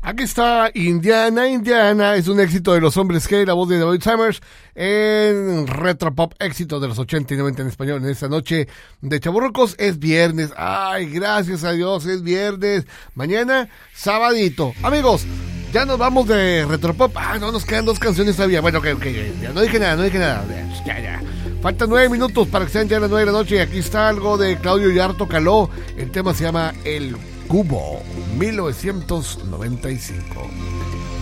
Aquí está Indiana, Indiana, es un éxito de los Hombres G, la voz de David Summers, en Retropop, éxito de los 80 y 90 en español. En esta noche de Chavorrucos es viernes, ay, gracias a Dios, es viernes. Mañana, sabadito. Amigos, ya nos vamos de Retropop. No, nos quedan 2 canciones todavía. Bueno, ya no dije nada, ya. Faltan 9 minutos para que sean ya las 9 de la noche. Y aquí está algo de Claudio Yarto Caló. El tema se llama El Cubo, 1995.